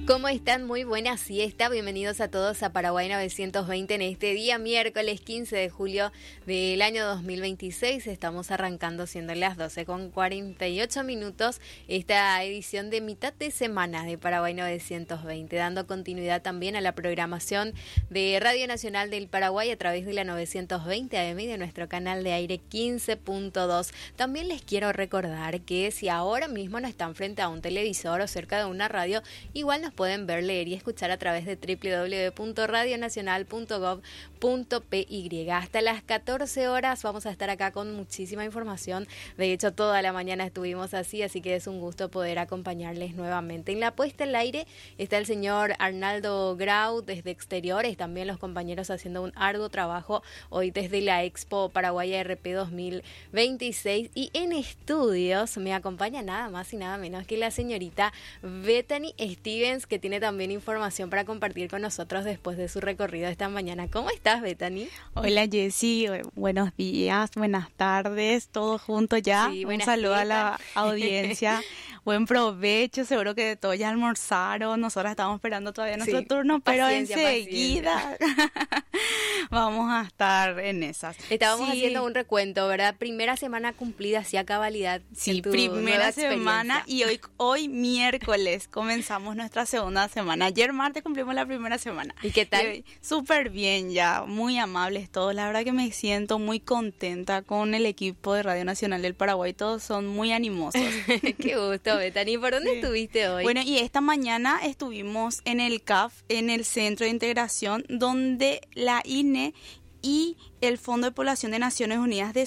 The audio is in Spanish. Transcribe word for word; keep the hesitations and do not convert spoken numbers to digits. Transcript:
¿Cómo están? Muy buena siesta. Bienvenidos a todos a Paraguay novecientos veinte en este día miércoles quince de julio del año dos mil veintiséis. Estamos arrancando siendo las doce con cuarenta y ocho minutos esta edición de mitad de semana de Paraguay novecientos veinte, dando continuidad también a la programación de Radio Nacional del Paraguay a través de la novecientos veinte A M y de nuestro canal de aire quince punto dos. También les quiero recordar que si ahora mismo no están frente a un televisor o cerca de una radio, igual nos pueden ver, leer y escuchar a través de doble u doble u doble u punto radio nacional punto gov punto pe ye. Hasta las catorce horas vamos a estar acá con muchísima información. De hecho, toda la mañana estuvimos así, así que es un gusto poder acompañarles nuevamente. En la puesta al aire está el señor Arnaldo Grau desde exteriores, también los compañeros haciendo un arduo trabajo hoy desde la Expo Paraguay R P dos mil veintiséis. Y en estudios me acompaña nada más y nada menos que la señorita Bethany Stevens, que tiene también información para compartir con nosotros después de su recorrido esta mañana. ¿Cómo estás, Bethany? Hola, Jessy. Buenos días, buenas tardes, todo junto ya. Sí, un saludo fiestas. a la audiencia. Buen provecho, seguro que todos ya almorzaron. Nosotros estamos esperando todavía nuestro Sí, turno, pero paciencia, enseguida vamos a estar en esas. Estábamos Sí. haciendo un recuento, ¿verdad? Primera semana cumplida, así a cabalidad. Sí, en tu nueva primera experiencia. semana y hoy, hoy miércoles comenzamos nuestra segunda semana. Ayer martes cumplimos la primera semana. ¿Y qué tal? Y hoy, súper bien ya, muy amables todos. La verdad que me siento muy contenta con el equipo de Radio Nacional del Paraguay. Todos son muy animosos. Qué gusto, Bethany. ¿Por dónde Sí. estuviste hoy? Bueno, y esta mañana estuvimos en el C A F, en el Centro de Integración, donde la I N E y el Fondo de Población de Naciones Unidas